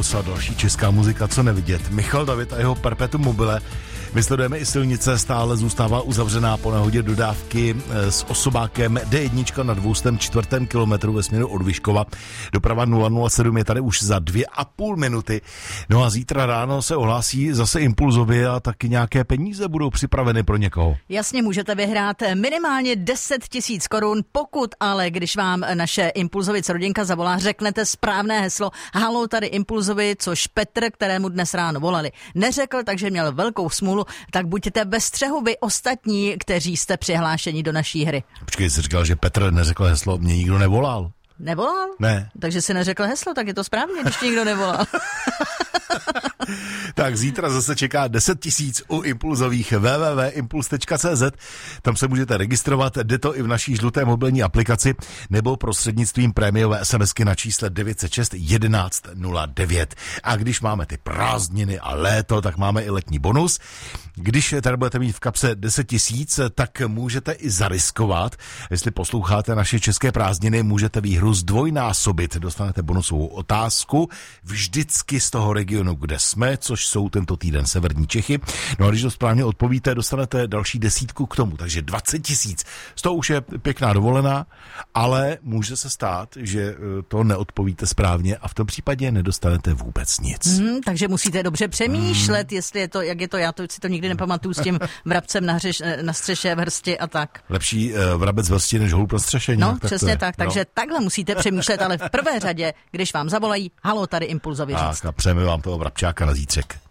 Impuls a další česká muzika, co nevidět. Michal David a jeho Perpetuum mobile. My sledujeme i silnice, stále zůstává uzavřená po nehodě dodávky s osobákem D1 na 204. kilometru ve směru od Vyškova. Doprava 007 je tady už za 2,5 minuty. No a zítra ráno se ohlásí zase Impulzovi a taky nějaké peníze budou připraveny pro někoho. Jasně, můžete vyhrát minimálně 10 000 korun, pokud ale, když vám naše Impulzovic rodinka zavolá, řeknete správné heslo Haló, tady Impulzovi, což Petr, kterému dnes ráno volali, neřekl, takže měl velkou smůlu, tak buďte bez střehu vy ostatní, kteří jste přihlášeni do naší hry. Počkej, jsi říkal, že Petr neřekl heslo, mě nikdo nevolal. Nevolal? Ne. Takže si neřekl heslo, tak je to správně, když nikdo nevolal. Tak zítra zase čeká 10 000 u Impulzových www.impuls.cz. Tam se můžete registrovat, jde to i v naší žluté mobilní aplikaci nebo prostřednictvím prémiové SMSky na čísle 906 11 09. A když máme ty prázdniny a léto, tak máme i letní bonus. Když tady budete mít v kapse 10 000, tak můžete i zariskovat. Jestli posloucháte naše české prázdniny, můžete výhru zdvojnásobit. Dostanete bonusovou otázku vždycky z toho regionu, kde jsme, což jsou tento týden severní Čechy. No a když to správně odpovíte, dostanete další 10 k tomu, takže 20 000. Z toho už je pěkná dovolená, ale může se stát, že to neodpovíte správně a v tom případě nedostanete vůbec nic. Takže musíte dobře přemýšlet, jestli je to, jak je to, já to si to nikdy nepamatuju s tím vrabcem na střeše v hrsti a tak. Lepší vrabec v hrsti než holub na střeše. No, přesně tak, takže takhle musíte přemýšlet, ale v prvé řadě, když vám zavolají, haló, tady Impulzovi říct. A přejeme vám toho vrabčáka na zítřek.